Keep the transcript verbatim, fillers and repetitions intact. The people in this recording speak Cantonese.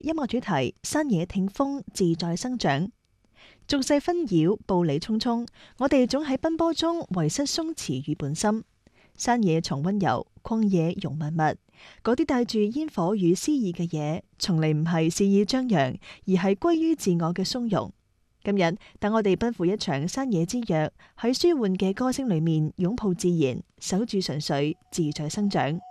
音樂主題山野聽風自在生長。俗世紛擾，步履匆匆，我哋總喺奔波中遺失鬆弛與本心。山野藏溫柔，曠野容萬物。嗰啲帶住煙火與詩意嘅嘢，從嚟唔係肆意張揚，而係歸於自我嘅鬆容。今日等我哋奔赴一場山野之約，喺舒緩嘅歌聲裏面擁抱自然，守住純粹，自在生長。